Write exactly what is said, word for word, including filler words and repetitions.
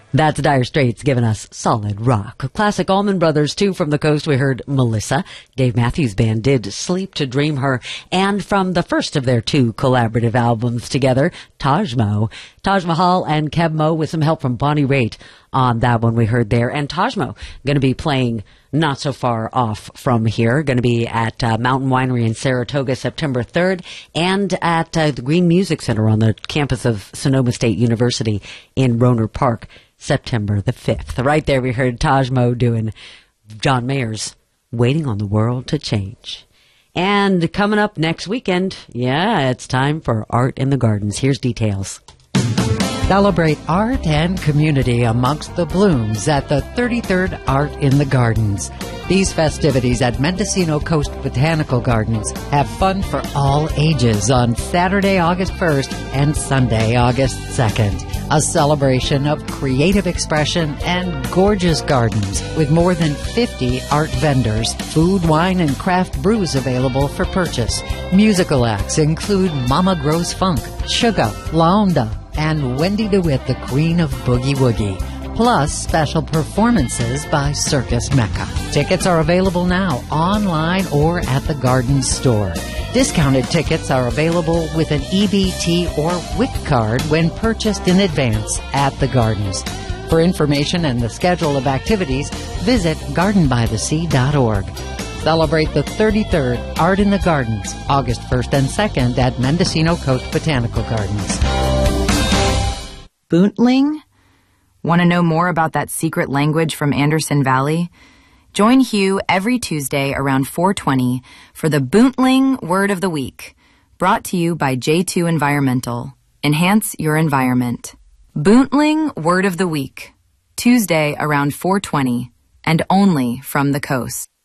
That's Dire Straits giving us solid rock. Classic Allman Brothers, too, from the coast. We heard Melissa. Dave Matthews Band did Sleep to Dream Her. And from the first of their two collaborative albums together, Taj Mo. Taj Mahal and Keb Mo with some help from Bonnie Raitt on that one we heard there. And Taj Mo going to be playing not so far off from here. Going to be at uh, Mountain Winery in Saratoga September third and at uh, the Green Music Center on the campus of Sonoma State University in Rohnert Park September the fifth. Right there we heard Taj Mo doing John Mayer's Waiting on the World to Change. And coming up next weekend, yeah, it's time for Art in the Gardens. Here's details. Celebrate art and community amongst the blooms at the thirty-third Art in the Gardens. These festivities at Mendocino Coast Botanical Gardens have fun for all ages on Saturday, August first and Sunday, August second. A celebration of creative expression and gorgeous gardens with more than fifty art vendors, food, wine, and craft brews available for purchase. Musical acts include Mama Grows Funk, Sugar, La Onda, and Wendy DeWitt, the Queen of Boogie Woogie, plus special performances by Circus Mecca. Tickets are available now, online or at the Garden store. Discounted tickets are available with an E B T or W I C card when purchased in advance at the Gardens. For information and the schedule of activities, visit garden by the sea dot org. Celebrate the thirty-third Art in the Gardens, August first and second at Mendocino Coast Botanical Gardens. Boontling? Want to know more about that secret language from Anderson Valley? Join Hugh every Tuesday around four twenty for the Boontling Word of the Week, brought to you by J two Environmental. Enhance your environment. Boontling Word of the Week, Tuesday around four twenty, and only from the coast.